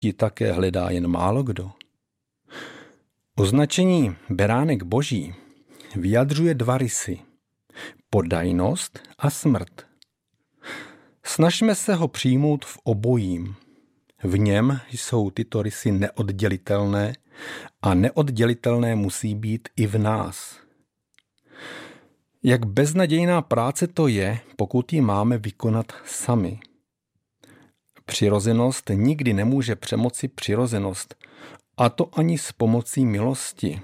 ji také hledá jen málo kdo. Označení beránek boží vyjadřuje dva rysy: podajnost a smrt. Snažme se ho přijmout v obojím. V něm jsou tyto rysy neoddělitelné a neoddělitelné musí být i v nás. Jak beznadějná práce to je, pokud ji máme vykonat sami. Přirozenost nikdy nemůže přemoci přirozenost, a to ani s pomocí milosti.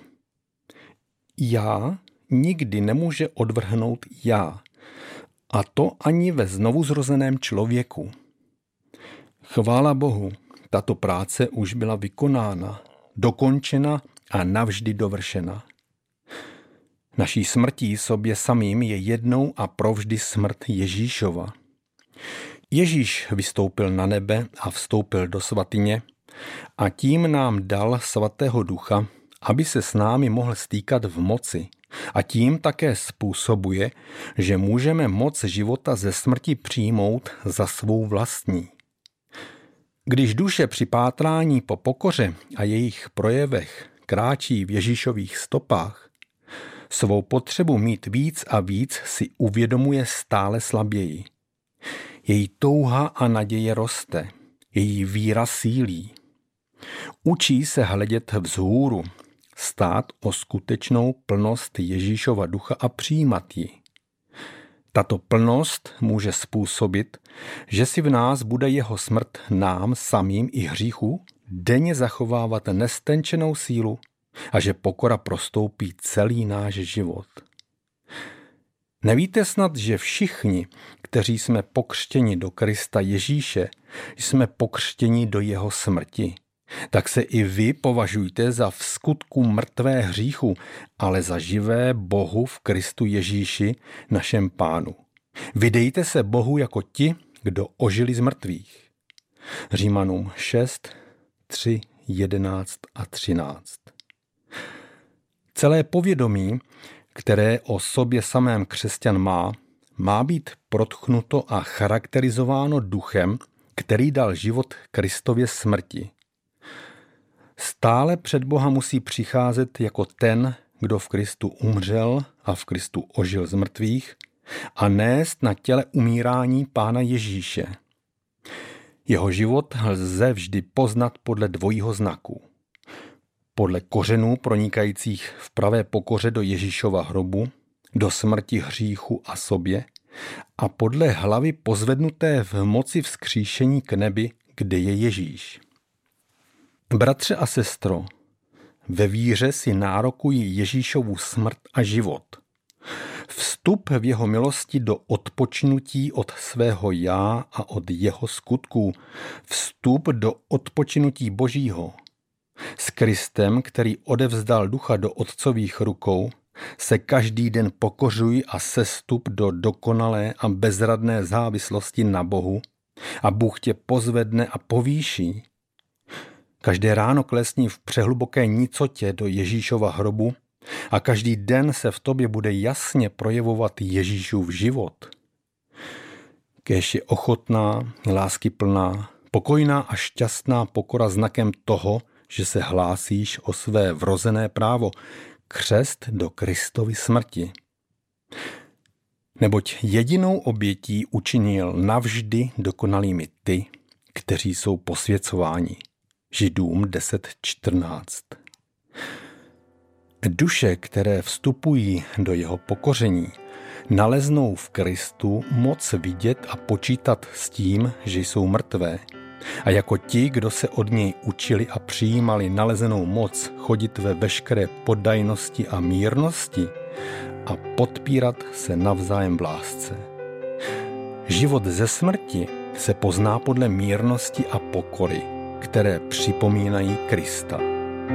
Já nikdy nemůže odvrhnout já, a to ani ve znovuzrozeném člověku. Chvála Bohu, tato práce už byla vykonána, dokončena a navždy dovršena. Naší smrtí sobě samým je jednou a provždy smrt Ježíšova. Ježíš vystoupil na nebe a vstoupil do svatyně a tím nám dal svatého ducha, aby se s námi mohl stýkat v moci, a tím také způsobuje, že můžeme moc života ze smrti přijmout za svou vlastní. Když duše při pátrání po pokoře a jejich projevech kráčí v Ježíšových stopách, svou potřebu mít víc a víc si uvědomuje stále slaběji. Její touha a naděje roste, její víra sílí. Učí se hledět vzhůru, stát o skutečnou plnost Ježíšova ducha a přijímat ji. Tato plnost může způsobit, že si v nás bude jeho smrt nám samým i hříchu denně zachovávat nestenčenou sílu a že pokora prostoupí celý náš život. Nevíte snad, že všichni, kteří jsme pokřtěni do Krista Ježíše, jsme pokřtěni do jeho smrti? Tak se i vy považujte za vskutku mrtvé hříchu, ale za živé Bohu v Kristu Ježíši, našem Pánu. Vydejte se Bohu jako ti, kdo ožili z mrtvých. Římanům 6, 3, 11 a 13. Celé povědomí, které o sobě samém křesťan má být protchnuto a charakterizováno duchem, který dal život Kristově smrti. Stále před Boha musí přicházet jako ten, kdo v Kristu umřel a v Kristu ožil z mrtvých, a nést na těle umírání Pána Ježíše. Jeho život lze vždy poznat podle dvojího znaku. Podle kořenů pronikajících v pravé pokoře do Ježíšova hrobu, do smrti hříchu a sobě, a podle hlavy pozvednuté v moci vzkříšení k nebi, kde je Ježíš. Bratře a sestro, ve víře si nárokují Ježíšovu smrt a život. Vstup v jeho milosti do odpočinutí od svého já a od jeho skutků. Vstup do odpočinutí Božího. S Kristem, který odevzdal ducha do otcových rukou, se každý den pokořuj a sestup do dokonalé a bezradné závislosti na Bohu a Bůh tě pozvedne a povýší. Každé ráno klesni v přehluboké nicotě do Ježíšova hrobu a každý den se v tobě bude jasně projevovat Ježíšův život. Kéž je ochotná, láskyplná, pokojná a šťastná pokora znakem toho, že se hlásíš o své vrozené právo, křest do Kristovy smrti. Neboť jedinou obětí učinil navždy dokonalými ty, kteří jsou posvěcováni. Židům 10.14. Duše, které vstupují do jeho pokoření, naleznou v Kristu moc vidět a počítat s tím, že jsou mrtvé. A jako ti, kdo se od něj učili a přijímali nalezenou moc chodit ve veškeré poddajnosti a mírnosti a podpírat se navzájem v lásce. Život ze smrti se pozná podle mírnosti a pokory, které připomínají Krista.